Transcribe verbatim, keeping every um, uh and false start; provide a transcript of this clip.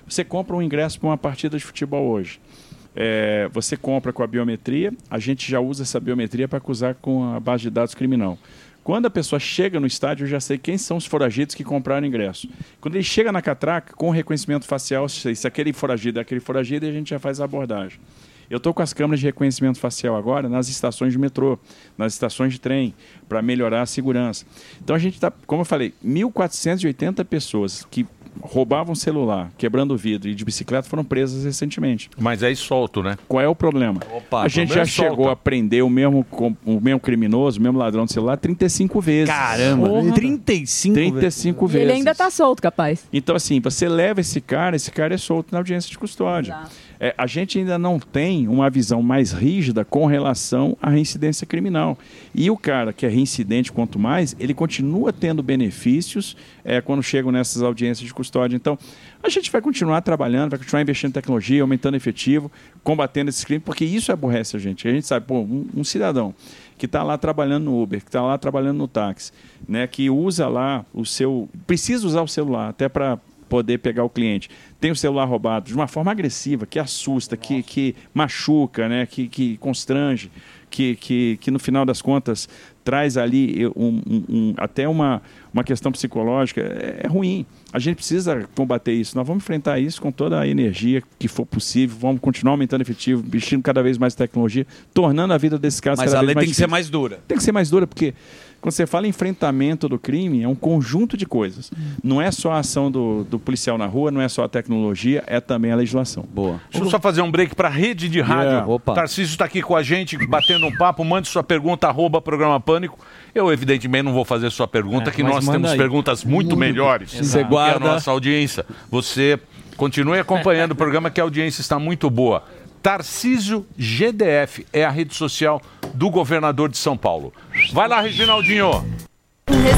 Você compra um ingresso para uma partida de futebol hoje. É, você compra com a biometria, a gente já usa essa biometria para cruzar com a base de dados criminal. Quando a pessoa chega no estádio, eu já sei quem são os foragidos que compraram ingresso. Quando ele chega na catraca, com o reconhecimento facial, eu sei se aquele foragido é aquele foragido e a gente já faz a abordagem. Eu estou com as câmeras de reconhecimento facial agora nas estações de metrô, nas estações de trem, para melhorar a segurança. Então a gente está, como eu falei, mil quatrocentas e oitenta pessoas que roubavam celular, quebrando vidro e de bicicleta foram presas recentemente. Mas aí solto, né? Qual é o problema? Opa, a gente já chegou solta. a prender o mesmo, o mesmo criminoso, o mesmo ladrão de celular trinta e cinco vezes. Caramba! Porra. trinta e cinco, trinta e cinco vezes. E ele ainda está solto, capaz. Então, assim, você leva esse cara, esse cara é solto na audiência de custódia. É, a gente ainda não tem uma visão mais rígida com relação à reincidência criminal. E o cara que é reincidente, quanto mais, ele continua tendo benefícios é, quando chegam nessas audiências de custódia. Então, a gente vai continuar trabalhando, vai continuar investindo em tecnologia, aumentando efetivo, combatendo esses crimes, porque isso aborrece a gente. A gente sabe, pô, um, um cidadão que está lá trabalhando no Uber, que está lá trabalhando no táxi, né, que usa lá o seu... Precisa usar o celular até para poder pegar o cliente. Tem o celular roubado de uma forma agressiva, que assusta, que, que machuca, né? que, que constrange, que, que, que no final das contas traz ali um, um, um, até uma, uma questão psicológica. É, é ruim. A gente precisa combater isso. Nós vamos enfrentar isso com toda a energia que for possível. Vamos continuar aumentando efetivo, investindo cada vez mais tecnologia, tornando a vida desses caras Mas cada a vez lei mais tem que difícil. ser mais dura. Tem que ser mais dura, porque quando você fala em enfrentamento do crime, é um conjunto de coisas. Não é só a ação do, do policial na rua, não é só a tecnologia, é também a legislação. Boa. Deixa eu só fazer um break para a rede de rádio. Yeah. Opa. Tarcísio está aqui com a gente, batendo um papo. Mande sua pergunta, arroba programa Pânico. Eu, evidentemente, não vou fazer sua pergunta, É, que mas nós manda temos aí. perguntas muito, Muito. melhores. Você que guarda. a nossa audiência. Você continue acompanhando o programa, que a audiência está muito boa. Tarcísio G D F é a rede social do governador de São Paulo. Vai lá, Reginaldinho.